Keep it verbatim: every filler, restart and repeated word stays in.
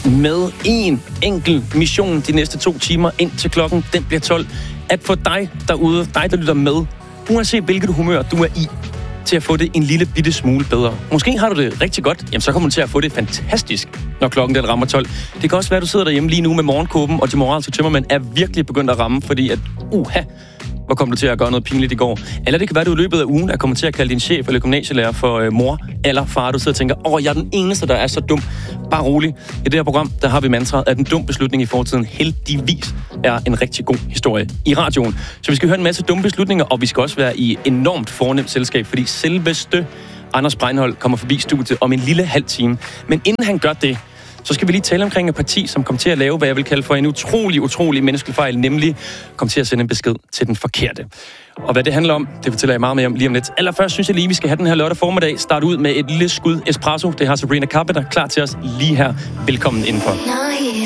med en enkelt mission de næste to timer ind til klokken, den bliver tolv. At få dig derude, dig der lytter med, uanset hvilket humør du er i, til at få det en lille bitte smule bedre. Måske har du det rigtig godt, jamen så kommer du til at få det fantastisk, når klokken den rammer tolv. Det kan også være, at du sidder derhjemme lige nu med morgenkåben, og de moralske tømmermænd er virkelig begyndt at ramme, fordi at, uha, hvor kom du til at gøre noget pinligt i går? Eller det kan være, at du i løbet af ugen er kommet til at kalde din chef eller gymnasielærer for øh, mor eller far. Du sidder og tænker, åh, oh, jeg er den eneste, der er så dum. Bare rolig. I det her program, der har vi mantraet, at en dum beslutning i fortiden heldigvis er en rigtig god historie i radioen. Så vi skal høre en masse dumme beslutninger, og vi skal også være i enormt fornemt selskab, fordi selveste Anders Breinholt kommer forbi studiet om en lille halv time. Men inden han gør det, så skal vi lige tale omkring et parti, som kom til at lave, hvad jeg vil kalde for en utrolig, utrolig menneskelig fejl, nemlig kom til at sende en besked til den forkerte. Og hvad det handler om, det fortæller jeg meget mere om lige om lidt. Allerførst synes jeg lige, vi skal have den her lørdag formiddag. Starte ud med et lille skud espresso. Det har Sabrina Carpenter klar til os lige her. Velkommen indenfor.